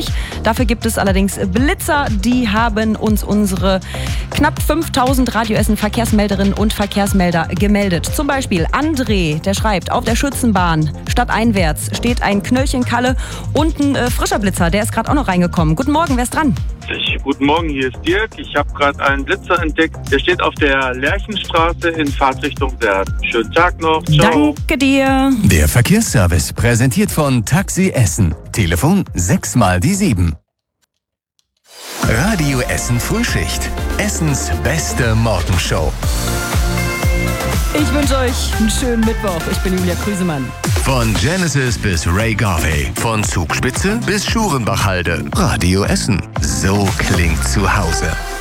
durch. Dafür gibt es allerdings Blitzer. Die haben uns unsere knapp 5000 Radio Essen Verkehrsmelderinnen und Verkehrsmelder gemeldet. Zum Beispiel André, der schreibt, auf der Schützenbahn stadteinwärts steht ein Knöllchen Kalle und ein frischer Blitzer. Der ist gerade auch noch reingekommen. Guten Morgen, wer ist dran? Guten Morgen, hier ist Dirk. Ich habe gerade einen Blitzer entdeckt. Der steht auf der Lerchenstraße in Fahrtrichtung Wert. Schönen Tag noch. Ciao. Danke dir. Der Verkehrsservice präsentiert von Taxi Essen. Telefon 6x7. Radio Essen Frühschicht. Essens beste Morgenshow. Ich wünsche euch einen schönen Mittwoch. Ich bin Julia Krüsemann. Von Genesis bis Ray Garvey. Von Zugspitze bis Schurenbachhalde. Radio Essen. So klingt zu Hause.